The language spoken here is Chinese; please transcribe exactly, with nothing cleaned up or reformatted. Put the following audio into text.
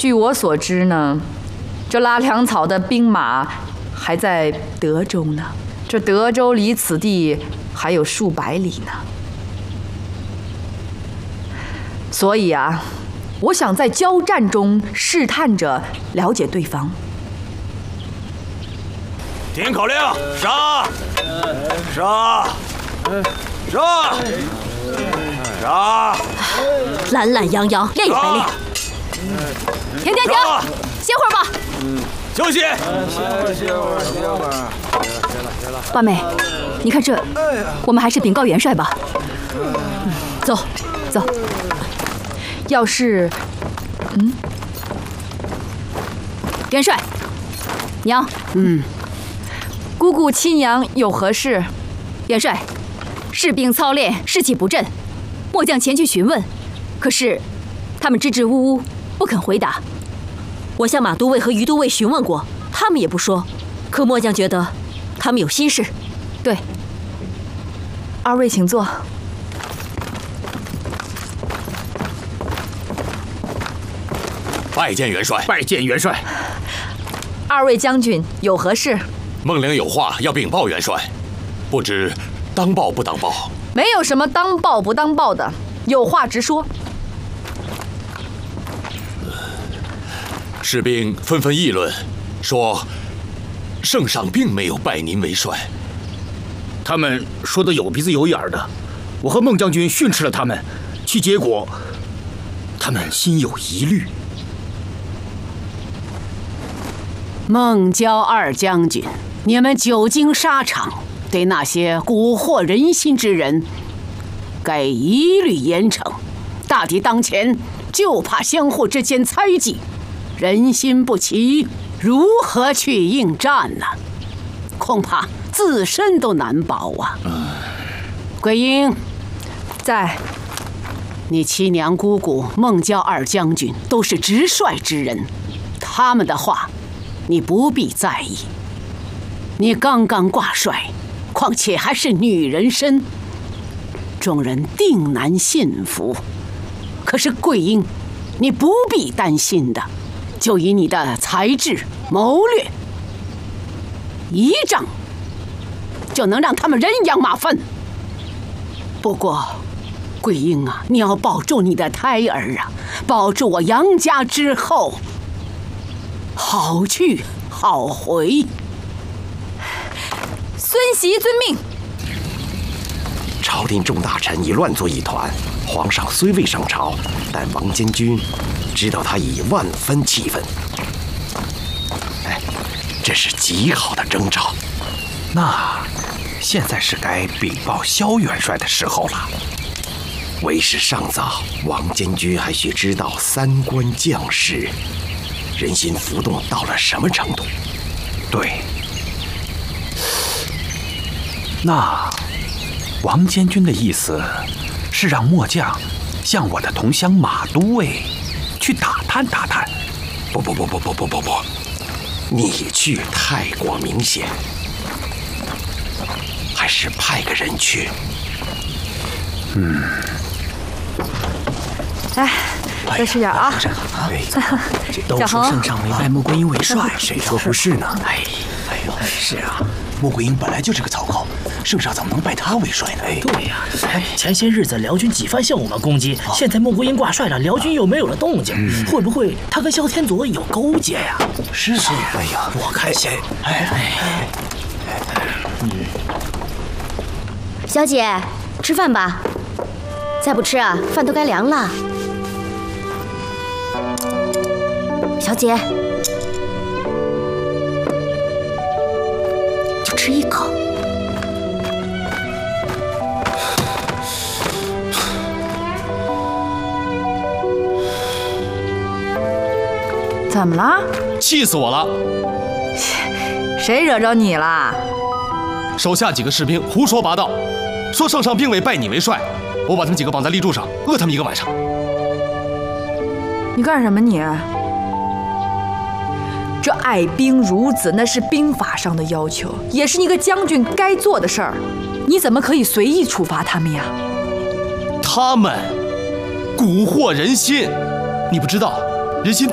据我所知呢，这拉粮草的兵马还在德州呢。这德州离此地还有数百里呢。所以啊，我想在交战中试探着了解对方。 听口令，杀！杀！杀！杀！ 懒懒洋洋，练也白练。停停停，歇会儿吧。 休息。 歇会儿，歇会儿，歇会儿。歇了，歇了。 八妹，你看这，我们还是禀告元帅吧。嗯，走，走。 要是，嗯， 元帅，娘， 嗯，姑姑亲娘有何事？ 元帅，士兵操练士气不振，末将前去询问，可是他们支支吾吾，不肯回答。我向马都尉和于都尉询问过，他们也不说。可末将觉得他们有心事。 对，二位请坐。 拜见元帅。 拜见元帅。 二位将军有何事？ 孟玲有话要禀报元帅，不知当报不当报？ 没有什么当报不当报的，有话直说。 士兵纷纷议论，说圣上并没有拜您为帅。 他们说的有鼻子有眼的，我和孟将军训斥了他们，其结果，他们心有疑虑。 孟郊二将军，你们久经沙场，对那些蛊惑人心之人，该一律严惩。大敌当前，就怕相互之间猜忌，人心不齐，如何去应战呢？恐怕自身都难保啊！桂英， 在。 你七娘姑姑孟郊二将军都是直率之人，他们的话你不必在意。你刚刚挂帅，况且还是女人身，众人定难信服。可是桂英，你不必担心的，就以你的才智谋略，一仗就能让他们人仰马翻。不过桂英啊，你要保住你的胎儿啊，保住我杨家之后，好去好回。 孙袭遵命。 朝廷众大臣已乱作一团，皇上虽未上朝，但王监军知道他已万分气愤。哎，这是极好的征兆。 那现在是该禀报萧元帅的时候了。 为时尚早，王监军还需知道三关将士人心浮动到了什么程度。 对，那王监军的意思是让末将向我的同乡马都尉去打探打探。 不不不不不不不不，你去太过明显，还是派个人去。 嗯。 来，多吃点啊！ 都说圣上没拜穆桂英为帅， 谁说不是呢？ 哎，哎呦，是啊，穆桂英本来就是个草寇，圣上怎么能拜她为帅呢？哎，对呀，哎，前些日子辽军几番向我们攻击，现在穆桂英挂帅了，辽军又没有了动静，会不会他跟萧天佐有勾结呀？是是，哎呀，我看谁？哎哎哎，嗯，小姐，吃饭吧。再不吃啊，饭都该凉了。小姐，就吃一口。 怎么了？ 气死我了！ 谁惹着你了？ 手下几个士兵胡说八道，说圣上并未拜你为帅。我把他们几个绑在立柱上，饿他们一个晚上。 你干什么你？这爱兵如子，那是兵法上的要求，也是一个将军该做的事儿。你怎么可以随意处罚他们呀？ 他们蛊惑人心，你不知道，人心